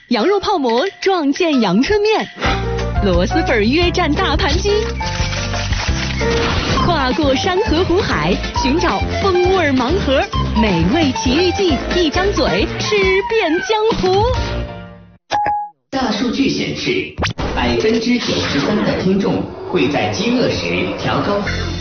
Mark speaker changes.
Speaker 1: 羊肉泡馍撞见阳春面，螺蛳粉约战大盘鸡，跨过山河湖海，寻找风味盲盒，美味奇遇记，一张嘴吃遍江湖。
Speaker 2: 大数据显示，93%的听众会在饥饿时调高